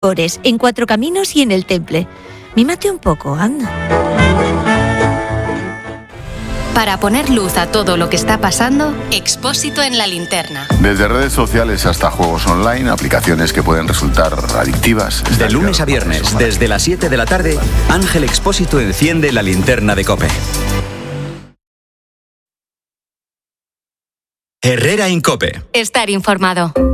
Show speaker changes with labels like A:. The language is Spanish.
A: en Cuatro Caminos y en El Temple. Mímate un poco, anda.
B: Para poner luz a todo lo que está pasando, Expósito en la linterna.
C: Desde redes sociales hasta juegos online, aplicaciones que pueden resultar adictivas.
D: De lunes a viernes, desde las 7 de la tarde, Ángel Expósito enciende la linterna de COPE. Herrera Incope.
B: Estar informado.